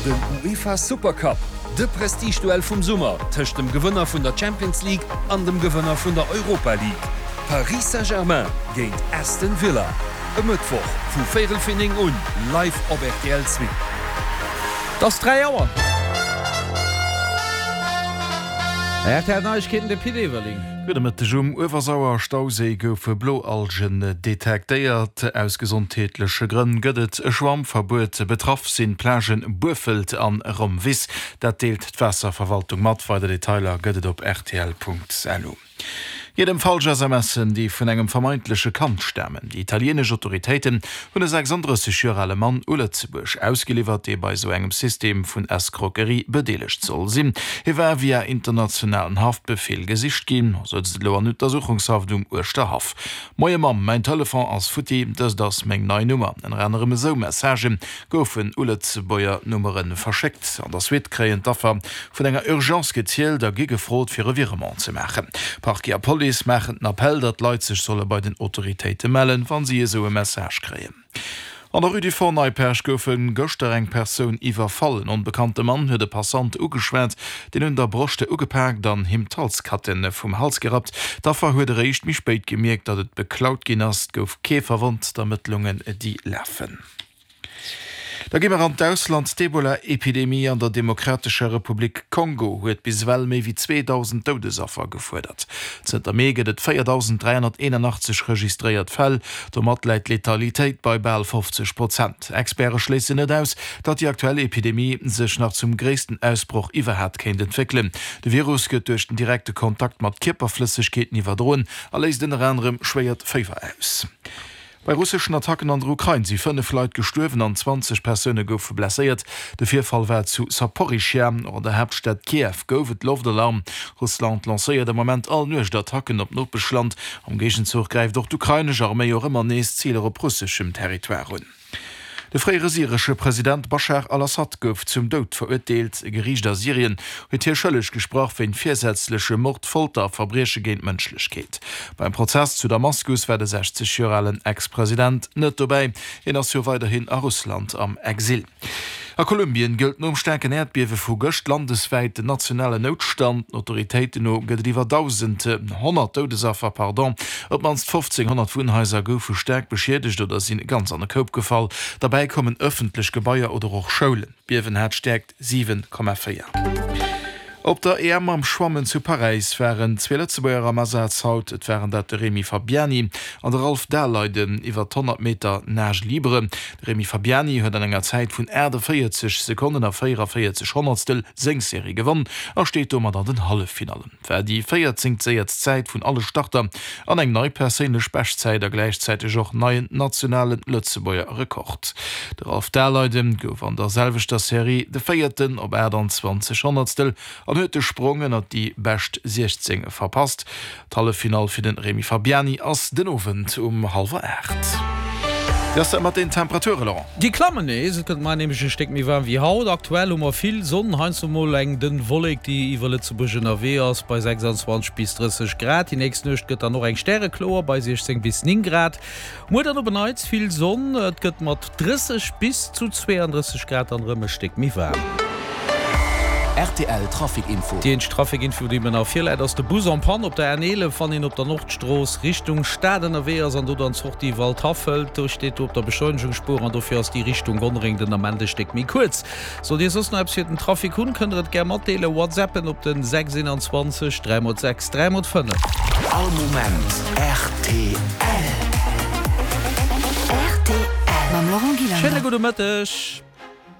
Den UEFA Supercup, de Prestigeduell vum Summer tëcht dem Gewënner vun der Champions League an dem Gewënner vun der Europa League. Paris Saint-Germain géint Aston Villa. E Mëttwoch vu Viertelfinning un live op RTL 2. Das 3 Auer. RTL Neuigkeiten de Pidewerling. Mit dem Uwersauer Stausee goufe Bloalgen detektéiert aus gesundheitliche Gründen gëtt e Schwammverbot betraff sinn Plagen Buffelt an Romwis. Dat deelt d'Wasserverwaltung mat weiter Detailer gëtt op rtl.lu. Jedem Falschmessen, die vun engem vermeintliche Kant stemmen. Die italienische Autoritäten hunn 36 Jahre Mann Uletzebusch ausgeliefert, die bei so engem System vun Escroquerie bedeligt soll sinn. Wer via internationalen Haftbefehl gesicht gin, lo an Untersuchungshaft Osterhaf. Moie Mam, mein Telefon als Futi, das meng neue Nummer. En rennere so Message goufen Uletzebäier Nummeren verschickt. An das wird kreien daffer vun enger Urgenz gezielt der gegefrot fir Revirement zu machen. Parkia Police machen den Appell, dat Leute sich solle bei den Autoritäten melden, wann sie so eine Message kreen. An der Rue du Fort Neuperch goufen goster eng Person iwwerfallen. Unbekannte Mann huet de Passant ugeschwert, den hun der Brochte ugepackt, dann him Talskatten vum Hals gerat. Dafür huet echt mich spät gemerkt, dat et beklaut ginnnast gouf Käferwand d'Ermittlungen die läffen. Da gimmer an d'Ausland d'Ebola-Epidemie an der Demokratischer Republik Kongo huet biswell méi wie 2000 Todesopfer gefordert. Zter Mege et 4381 registriert Fäll, do mat läit Letalitéit bei bell 50%. Experte schließen net aus, dat die aktuelle Epidemie sech nach zum gréessten Ausbruch iwwerhät kennt entwickeln. De Virus gëtt durch den direkte Kontakt mat Kipperflüssigkeeten iwwerdroen, alles den anderem schwéiert Pfeifer aus. Bei russischen Attacken an der Ukraine sie 5 Leute gestorben an 20 Personen goufe blessiert. De Vierfall war zu Saporischschia oder der Hauptstadt Kiew goufet Luftalarm. Russland lanciert im Moment all nuch Attacken op Nordbeschland. Am Gegenzug greift doch d'ukrainische Armee auch immer nees Ziele op russischem Territorium. Der freie syrische Präsident Bashar al-Assad gouf zum Tod verurteilt. Gericht der Syrien huet hier schëllech gesproch wegen viersätzliche Mord, Folter, Verbreche gegen Menschlichkeit. Beim Prozess zu Damaskus war der 60-jährige Ex-Präsident net dabei, ass jo weiterhin a Russland am Exil. A Kolumbien gilt no starken Erdbiewe vu Göcht landesweit den nationale Notstand. Autoritäten no gët iwwer 100 Todesopfer op mans 1500 Wohnhäuser goufe stark beschädigt oder sinn ganz an den Koop gefallen. Dabei kommen öffentlich Gebäier oder auch Schulen. Biewen hat stärkt 7,4. Op der EM am Schwammen zu Paris wären 2 Letzebäier am Ersatzhaut, et wären dat Remy Fabiani an der Ralf Derleiden iwwer 100 Meter nage libre. Remy Fabiani huet an enger Zeit vun 40 Sekunden a 44 Hundertstel Sengserie gewonnen, steht mat an den Hallefinalen. Wär die 14 Zeit vun alle Starter an eng neu perélech Bestzeit der gleichzeitig auch neuen nationalen Letzebäier Rekord. Der Ralf Derleiden gouf an derselvester Serie de 4. op 20 Hundertstel an huete Sprungen hat die best 16 verpasst. Hallefinal fir den Remy Fabiani ass den Ofent 7:30. Das mat den Temperaturen. Die Klammen könnt man nämlich steck mir warm wie Haut. Aktuell viel Sonnen eng den Wolleg die iwle zu BW bei 26 bis 30 Grad. Die nächste Nacht gëtt noch eng Sterreklor bei 16 bis 9 Grad. Mu beneits viel Sonne gëtt mat 30 bis zu 32 Grad an Rëmme steck mir warm. RTL Trafikinfo. Die Trafikinfo, die man auf viel Leid aus der Bus am Pan op der Ernele von den op der Nordstroß Richtung Stadener Wehr an du dann zog die Waldhaffel durchsteht op der Beschleunigungsspur an dafür aus die Richtung Gondring den am Ende steckt mir kurz. So die den Trafik hun könnt gerne Tele WhatsAppen op den 627 306 305. All Moment RTL. RTL. Schöne gute Mittag.